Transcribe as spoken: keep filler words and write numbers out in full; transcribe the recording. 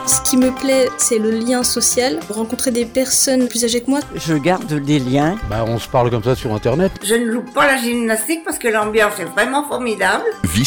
Ce qui me plaît, c'est le lien social, rencontrer des personnes plus âgées que moi. Je garde des liens. Bah, on se parle comme ça sur Internet. Je ne loupe pas la gymnastique parce que l'ambiance est vraiment formidable. Vie